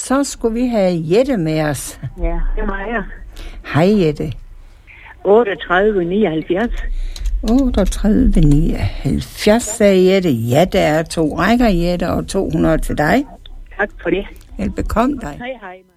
Så skulle vi have Jette med os. Ja, det er mig. Hej Jette. 38, 79. 38, 79, sagde Jette. Ja, der er 2 rækker, Jette, og 200 til dig. Tak for det. Velbekomme dig. Hej, hej.